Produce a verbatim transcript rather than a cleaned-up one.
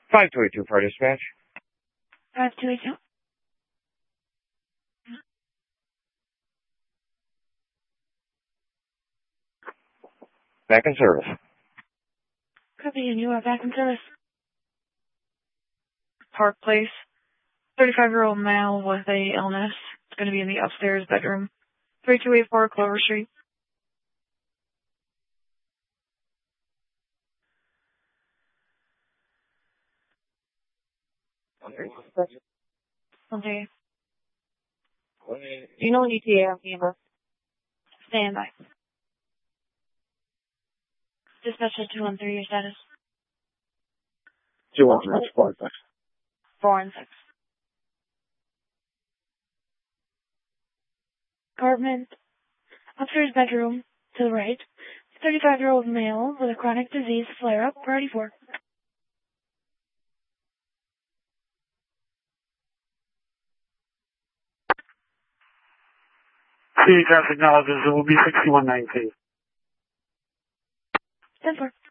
five two eight two, fire dispatch. five two eight two. Back in service. Copy, and you are back in service. Park Place. thirty-five-year-old male with a illness. It's going to be in the upstairs bedroom. three two eight four Clover Street. Okay. Do you know what E T A number? Stand by. Dispatch to two one three, your status? two one three, four and six. four and six. Apartment, upstairs bedroom, to the right. thirty-five-year-old male with a chronic disease flare-up, priority four. City Traffic acknowledges it will be sixty-one nineteen. ten four.